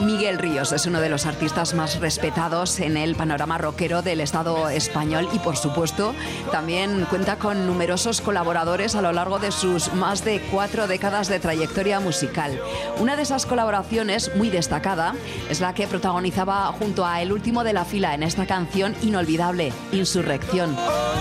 Miguel Ríos es uno de los artistas más respetados en el panorama rockero del Estado español y, por supuesto, también cuenta con numerosos colaboradores a lo largo de sus más de 4 décadas de trayectoria musical. Una de esas colaboraciones muy destacada es la que protagonizaba junto a El Último de la Fila en esta canción inolvidable, Insurrección.